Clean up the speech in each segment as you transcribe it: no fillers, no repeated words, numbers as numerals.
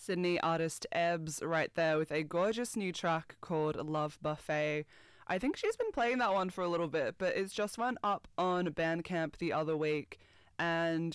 Sydney artist Ebbs right there with a gorgeous new track called Love Buffet. I think she's been playing that one for a little bit, but it's just went up on Bandcamp the other week. And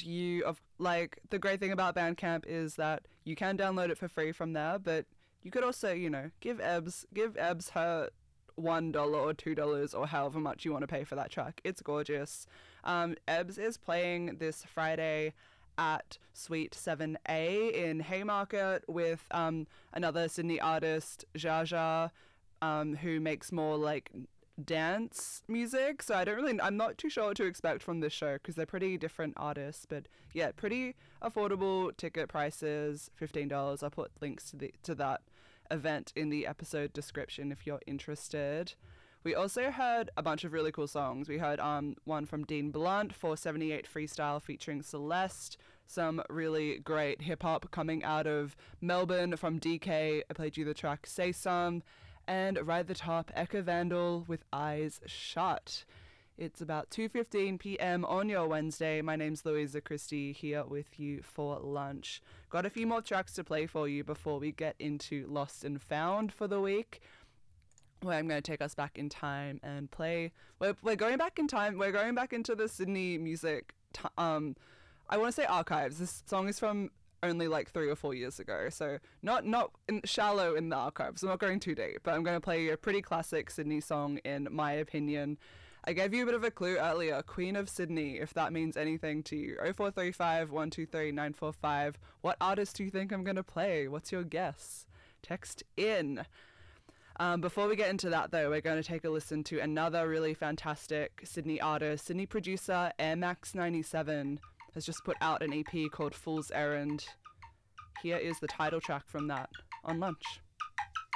the great thing about Bandcamp is that you can download it for free from there, but you could also, give Ebbs her $1 or $2 or however much you want to pay for that track. It's gorgeous. Ebbs is playing this Friday at Suite 7A in Haymarket with another Sydney artist, Jaja, who makes more like dance music. So I'm not too sure what to expect from this show because they're pretty different artists. But yeah, pretty affordable ticket prices, $15. I'll put links to that event in the episode description if you're interested. We also heard a bunch of really cool songs. We heard one from Dean Blunt, 478 Freestyle featuring Celeste, some really great hip-hop coming out of Melbourne from DK. I played you the track Say Some, and right at the top, Eka Vandal with Eyes Shut. It's about 2:15 p.m. on your Wednesday. My name's Louisa Christie, here with you for lunch. Got a few more tracks to play for you before we get into Lost and Found for the week, where I'm going to take us back in time and play. We're going back in time. We're going back into the Sydney music. I want to say archives. This song is from only like 3 or 4 years ago, so not shallow in the archives. I'm not going too deep, but I'm going to play a pretty classic Sydney song in my opinion. I gave you a bit of a clue earlier. Queen of Sydney, if that means anything to you. 0435 123 945. What artist do you think I'm going to play? What's your guess? Text in. Before we get into that, though, we're going to take a listen to another really fantastic Sydney artist. Sydney producer Air Max 97 has just put out an EP called Fool's Errand. Here is the title track from that on Lunch.